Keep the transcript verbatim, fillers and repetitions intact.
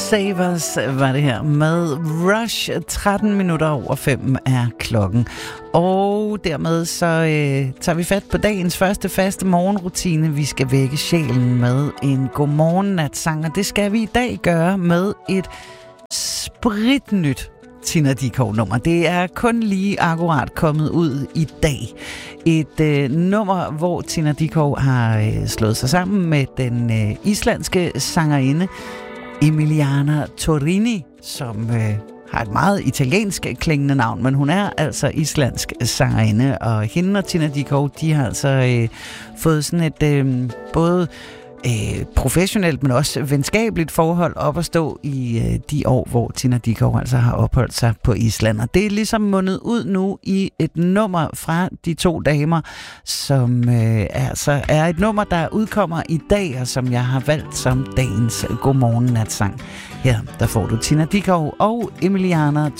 Save Us var det her med Rush. tretten minutter over fem er klokken. Og dermed så øh, tager vi fat på dagens første faste morgenrutine. Vi skal vække sjælen med en godmorgen-natsang, og det skal vi i dag gøre med et spritnyt Tina Dickow-nummer. Det er kun lige akkurat kommet ud i dag. Et øh, nummer, hvor Tina Dickow har øh, slået sig sammen med den øh, islandske sangerinde Emiliana Torrini, som øh, har et meget italiensk klingende navn, men hun er altså islandsk sangerinde, og hende og Tina Dickow, de har altså øh, fået sådan et øh, både øh, professionelt, men også venskabeligt forhold op at stå i øh, de år, hvor Tina Dickow altså har opholdt sig på Island. Og det er ligesom mundet ud nu i et nummer fra de to damer, som øh, altså er et nummer, der udkommer i dag, og som jeg har valgt som dagens godmorgen-natsang. Her der får du Tina Dickow og Emiliana